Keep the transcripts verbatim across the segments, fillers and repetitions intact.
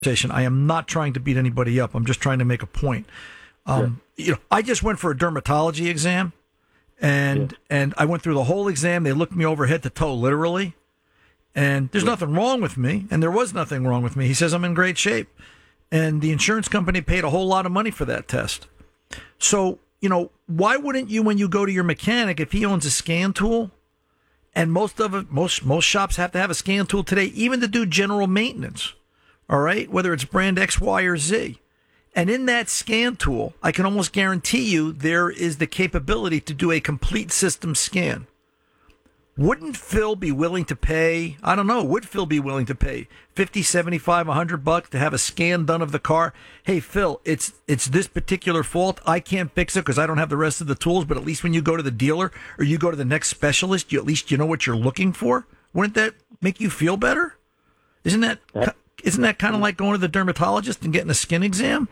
I am not trying to beat anybody up. I'm just trying to make a point. Um, yeah. You know, I just went for a dermatology exam, and yeah. and I went through the whole exam. They looked me over head to toe, literally, and there's yeah. nothing wrong with me, and there was nothing wrong with me. He says I'm in great shape, and the insurance company paid a whole lot of money for that test. So, you know, why wouldn't you, when you go to your mechanic, if he owns a scan tool, and most of it, most most shops have to have a scan tool today, even to do general maintenance. All right, whether it's brand X, Y, or Z. And in that scan tool, I can almost guarantee you there is the capability to do a complete system scan. Wouldn't Phil be willing to pay, I don't know, would Phil be willing to pay fifty, seventy-five, one hundred bucks to have a scan done of the car? Hey, Phil, it's it's this particular fault. I can't fix it because I don't have the rest of the tools, but at least when you go to the dealer or you go to the next specialist, you at least you know what you're looking for. Wouldn't that make you feel better? Isn't that... Yeah. Isn't that kind of like going to the dermatologist and getting a skin exam?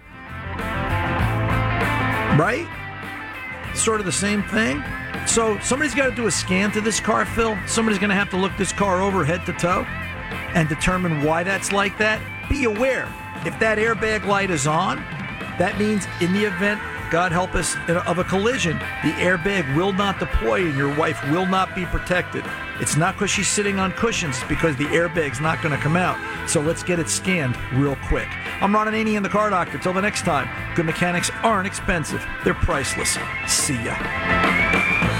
Right? Sort of the same thing. So somebody's got to do a scan to this car, Phil. Somebody's going to have to look this car over head to toe and determine why that's like that. Be aware, if that airbag light is on, that means in the event, God help us, of a collision, the airbag will not deploy and your wife will not be protected. It's not because she's sitting on cushions. It's because the airbag's not going to come out. So let's get it scanned real quick. I'm Ron Ananian, the Car Doctor. Till the next time, good mechanics aren't expensive. They're priceless. See ya.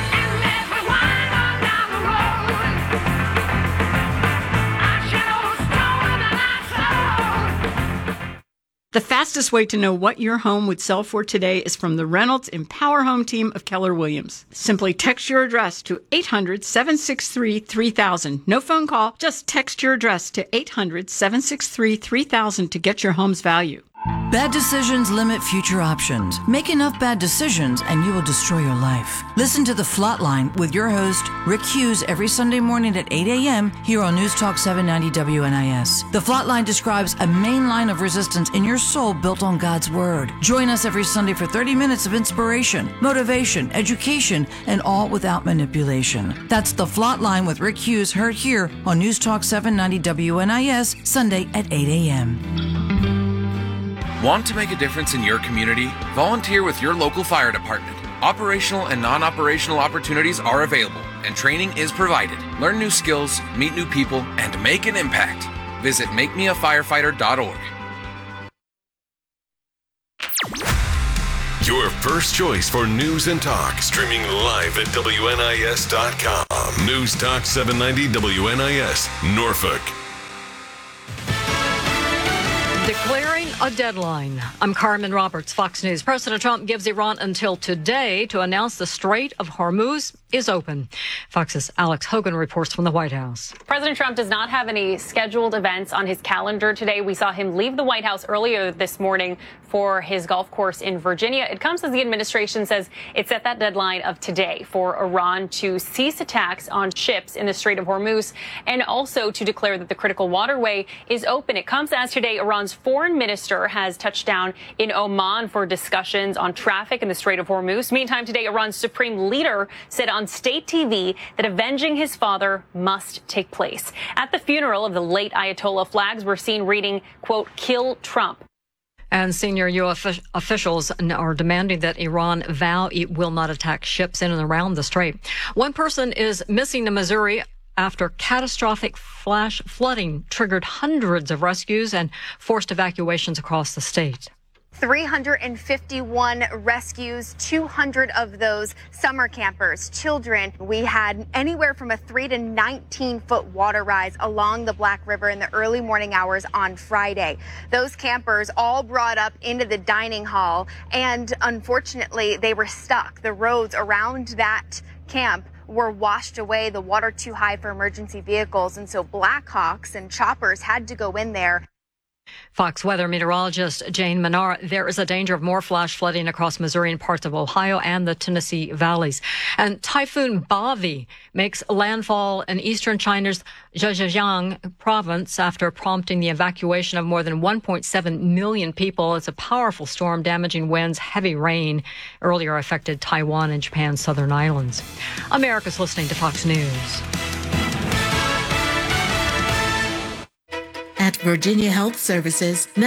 The fastest way to know what your home would sell for today is from the Reynolds Empower Home team of Keller Williams. Simply text your address to eight hundred, seven six three, three thousand. No phone call, just text your address to eight hundred, seven six three, three thousand to get your home's value. Bad decisions limit future options. Make enough bad decisions and you will destroy your life. Listen to The Flatline with your host, Rick Hughes, every Sunday morning at eight a.m. here on News Talk seven ninety W N I S. The Flatline describes a main line of resistance in your soul built on God's Word. Join us every Sunday for thirty minutes of inspiration, motivation, education, and all without manipulation. That's The Flatline with Rick Hughes, heard here on News Talk seven ninety W N I S, Sunday at eight a.m. Want to make a difference in your community? Volunteer with your local fire department. Operational and non-operational opportunities are available, and training is provided. Learn new skills, meet new people, and make an impact. Visit make me a firefighter dot org. Your first choice for news and talk, streaming live at W N I S dot com. News Talk seven ninety W N I S, Norfolk. Declaring a deadline. I'm Carmen Roberts, Fox News. President Trump gives Iran until today to announce the Strait of Hormuz is open. Fox's Alex Hogan reports from the White House. President Trump does not have any scheduled events on his calendar today. We saw him leave the White House earlier this morning for his golf course in Virginia. It comes as the administration says it set that deadline of today for Iran to cease attacks on ships in the Strait of Hormuz and also to declare that the critical waterway is open. It comes as today Iran's foreign minister has touched down in Oman for discussions on traffic in the Strait of Hormuz. Meantime, today Iran's supreme leader said on state T V that avenging his father must take place. At the funeral of the late Ayatollah, flags were seen reading, quote, "Kill Trump." And senior U S officials are demanding that Iran vow it will not attack ships in and around the strait. One person is missing in Missouri after catastrophic flash flooding triggered hundreds of rescues and forced evacuations across the state. three hundred fifty-one rescues, two hundred of those summer campers, children. We had anywhere from a three to nineteen foot water rise along the Black River in the early morning hours on Friday. Those campers all brought up into the dining hall, and unfortunately, they were stuck. The roads around that camp were washed away, the water too high for emergency vehicles, and so Blackhawks and choppers had to go in there. Fox weather meteorologist Jane Menard, there is a danger of more flash flooding across Missouri and parts of Ohio and the Tennessee valleys. And Typhoon Bavi makes landfall in eastern China's Zhejiang province after prompting the evacuation of more than one point seven million people. It's a powerful storm, damaging winds, heavy rain. Earlier affected Taiwan and Japan's southern islands. America's listening to Fox News. At Virginia Health Services